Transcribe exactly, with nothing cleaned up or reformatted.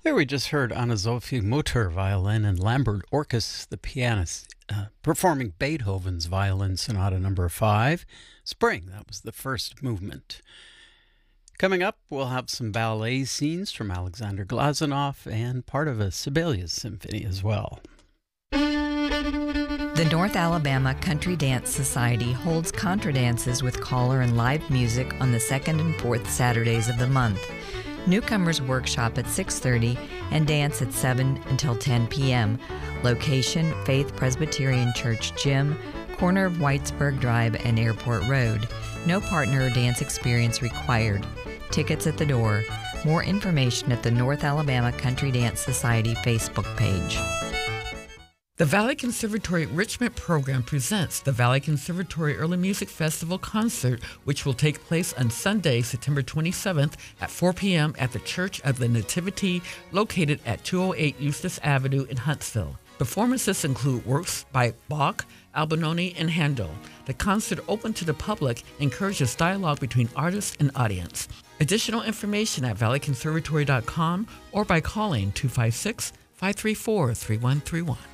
There we just heard Anna Sophie Mutter violin and Lambert Orkus, the pianist, uh, performing Beethoven's Violin Sonata number five, Spring. That was the first movement. Coming up, we'll have some ballet scenes from Alexander Glazunov and part of a Sibelius symphony as well. The North Alabama Country Dance Society holds contra dances with caller and live music on the second and fourth Saturdays of the month. Newcomers workshop at six thirty and dance at seven until ten p.m. Location, Faith Presbyterian Church Gym, corner of Whitesburg Drive and Airport Road. No partner or dance experience required. Tickets at the door. More information at the North Alabama Country Dance Society Facebook page. The Valley Conservatory Richmond program presents the Valley Conservatory Early Music Festival concert, which will take place on Sunday, September twenty-seventh at four p.m. at the Church of the Nativity, located at two oh eight Eustis Avenue in Huntsville. Performances include works by Bach, Albinoni, and Handel. The concert, open to the public, encourages dialogue between artists and audience. Additional information at valley conservatory dot com or by calling two five six, five three four, three one three one.